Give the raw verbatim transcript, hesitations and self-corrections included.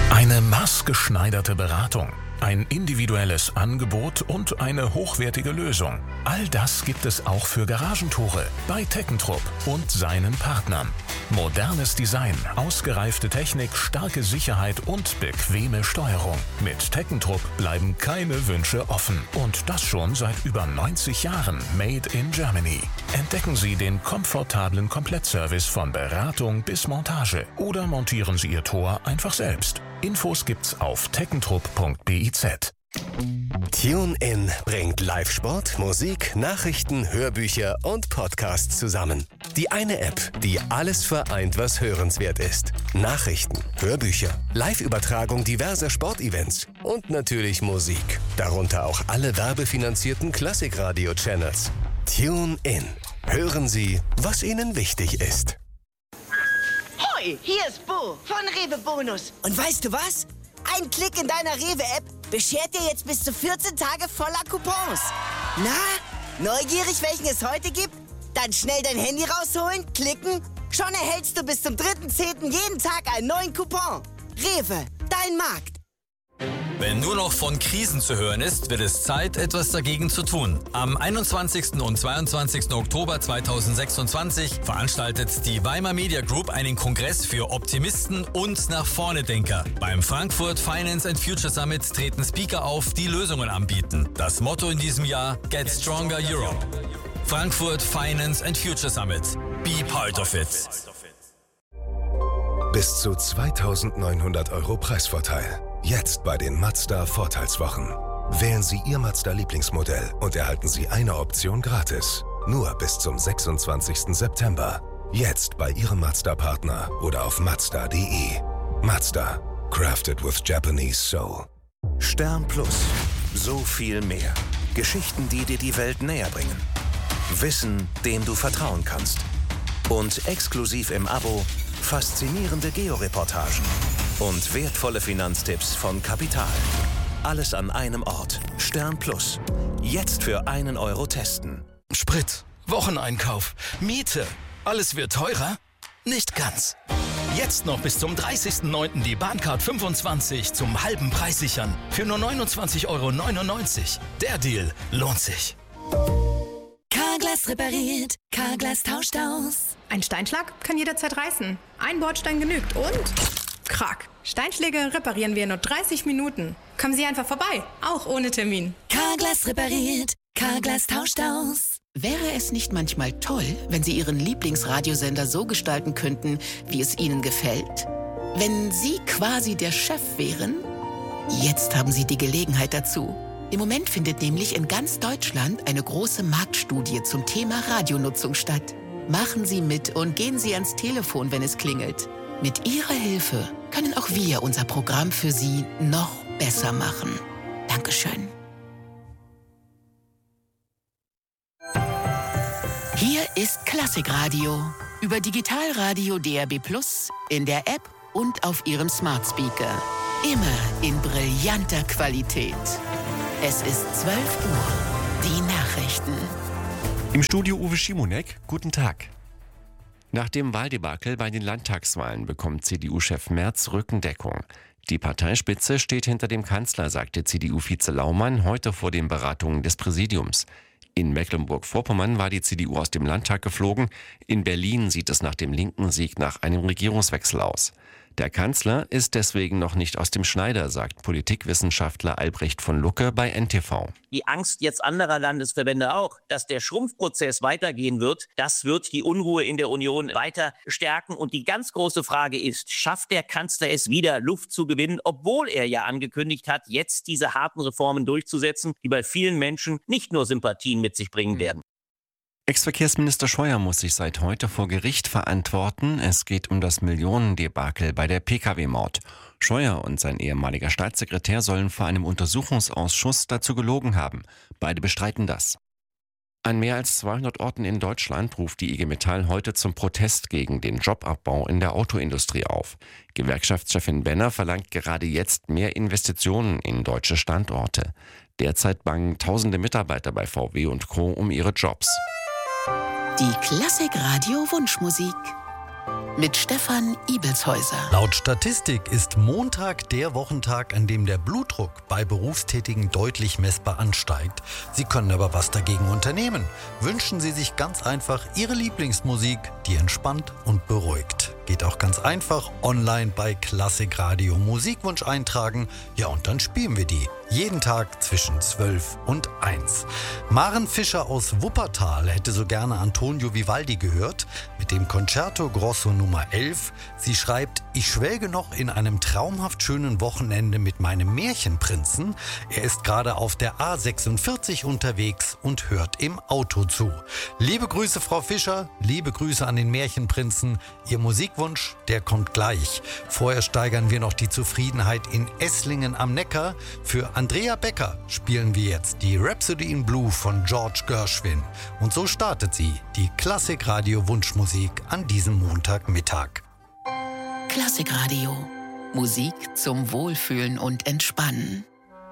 Eine maßgeschneiderte Beratung, ein individuelles Angebot und eine hochwertige Lösung. All das gibt es auch für Garagentore bei Teckentrupp und seinen Partnern. Modernes Design, ausgereifte Technik, starke Sicherheit und bequeme Steuerung. Mit Teckentrupp bleiben keine Wünsche offen. Und das schon seit über neunzig Jahren. Made in Germany. Entdecken Sie den komfortablen Komplettservice von Beratung bis Montage. Oder montieren Sie Ihr Tor einfach selbst. Infos gibt's auf teckentrupp punkt biz. TuneIn bringt Live-Sport, Musik, Nachrichten, Hörbücher und Podcasts zusammen. Die eine App, die alles vereint, was hörenswert ist. Nachrichten, Hörbücher, Live-Übertragung diverser Sportevents und natürlich Musik. Darunter auch alle werbefinanzierten Klassikradio-Channels. TuneIn. Hören Sie, was Ihnen wichtig ist. Hoi, hier ist Bo von Rewe Bonus. Und weißt du was? Ein Klick in deiner Rewe-App beschert dir jetzt bis zu vierzehn Tage voller Coupons. Na, neugierig, welchen es heute gibt? Dann schnell dein Handy rausholen, klicken. Schon erhältst du bis zum dritten zehnten jeden Tag einen neuen Coupon. Rewe, dein Markt. Wenn nur noch von Krisen zu hören ist, wird es Zeit, etwas dagegen zu tun. Am einundzwanzigsten und zweiundzwanzigsten Oktober zweitausendsechsundzwanzig veranstaltet die Weimar Media Group einen Kongress für Optimisten und Nach-Vorne-Denker. Beim Frankfurt Finance and Future Summit treten Speaker auf, die Lösungen anbieten. Das Motto in diesem Jahr: Get Stronger Europe. Frankfurt Finance and Future Summit. Be part of it. Bis zu zweitausendneunhundert Euro Preisvorteil. Jetzt bei den Mazda Vorteilswochen. Wählen Sie Ihr Mazda-Lieblingsmodell und erhalten Sie eine Option gratis. Nur bis zum sechsundzwanzigsten September. Jetzt bei Ihrem Mazda-Partner oder auf mazda punkt de. Mazda. Crafted with Japanese Soul. Stern Plus. So viel mehr. Geschichten, die dir die Welt näher bringen. Wissen, dem du vertrauen kannst. Und exklusiv im Abo faszinierende Georeportagen und wertvolle Finanztipps von Kapital. Alles an einem Ort. Stern Plus. Jetzt für einen Euro testen. Sprit, Wocheneinkauf, Miete. Alles wird teurer? Nicht ganz. Jetzt noch bis zum dreißigsten neunten die Bahncard fünfundzwanzig zum halben Preis sichern. Für nur neunundzwanzig Euro neunundneunzig. Der Deal lohnt sich. Carglass repariert, Carglass tauscht aus. Ein Steinschlag kann jederzeit reißen. Ein Bordstein genügt und krack. Steinschläge reparieren wir in nur dreißig Minuten. Kommen Sie einfach vorbei, auch ohne Termin. Carglass repariert, Carglass tauscht aus. Wäre es nicht manchmal toll, wenn Sie Ihren Lieblingsradiosender so gestalten könnten, wie es Ihnen gefällt? Wenn Sie quasi der Chef wären? Jetzt haben Sie die Gelegenheit dazu. Im Moment findet nämlich in ganz Deutschland eine große Marktstudie zum Thema Radionutzung statt. Machen Sie mit und gehen Sie ans Telefon, wenn es klingelt. Mit Ihrer Hilfe können auch wir unser Programm für Sie noch besser machen. Dankeschön. Hier ist Klassikradio. Über Digitalradio D A B plus, in der App und auf Ihrem Smart Speaker. Immer in brillanter Qualität. Es ist zwölf Uhr. Die Nachrichten. Im Studio Uwe Schimonek. Guten Tag. Nach dem Wahldebakel bei den Landtagswahlen bekommt C D U-Chef Merz Rückendeckung. Die Parteispitze steht hinter dem Kanzler, sagte C D U-Vize Laumann heute vor den Beratungen des Präsidiums. In Mecklenburg-Vorpommern war die C D U aus dem Landtag geflogen. In Berlin sieht es nach dem linken Sieg nach einem Regierungswechsel aus. Der Kanzler ist deswegen noch nicht aus dem Schneider, sagt Politikwissenschaftler Albrecht von Lucke bei N T V. Die Angst jetzt anderer Landesverbände auch, dass der Schrumpfprozess weitergehen wird, das wird die Unruhe in der Union weiter stärken. Und die ganz große Frage ist, schafft der Kanzler es wieder, Luft zu gewinnen, obwohl er ja angekündigt hat, jetzt diese harten Reformen durchzusetzen, die bei vielen Menschen nicht nur Sympathien mit sich bringen werden. Ex-Verkehrsminister Scheuer muss sich seit heute vor Gericht verantworten. Es geht um das Millionendebakel bei der P K W-Maut. Scheuer und sein ehemaliger Staatssekretär sollen vor einem Untersuchungsausschuss dazu gelogen haben. Beide bestreiten das. An mehr als zweihundert Orten in Deutschland ruft die I G Metall heute zum Protest gegen den Jobabbau in der Autoindustrie auf. Gewerkschaftschefin Benner verlangt gerade jetzt mehr Investitionen in deutsche Standorte. Derzeit bangen tausende Mitarbeiter bei V W und Co. um ihre Jobs. Die Klassikradio Wunschmusik. mit Stefan Ibelshäuser. Laut Statistik ist Montag der Wochentag, an dem der Blutdruck bei Berufstätigen deutlich messbar ansteigt. Sie können aber was dagegen unternehmen. Wünschen Sie sich ganz einfach Ihre Lieblingsmusik, die entspannt und beruhigt. Geht auch ganz einfach online bei Klassikradio Musikwunsch eintragen. Ja, und dann spielen wir die. Jeden Tag zwischen zwölf und eins. Maren Fischer aus Wuppertal hätte so gerne Antonio Vivaldi gehört mit dem Concerto Grosso Nummer elf. Sie schreibt, ich schwelge noch in einem traumhaft schönen Wochenende mit meinem Märchenprinzen. Er ist gerade auf der A sechsundvierzig unterwegs und hört im Auto zu. Liebe Grüße, Frau Fischer, liebe Grüße an den Märchenprinzen. Ihr Musikwunsch, der kommt gleich. Vorher steigern wir noch die Zufriedenheit in Esslingen am Neckar. Für Andrea Becker spielen wir jetzt die Rhapsody in Blue von George Gershwin. Und so startet sie, die Klassikradio-Wunschmusik an diesem Montagmittag. Klassikradio. Musik zum Wohlfühlen und Entspannen.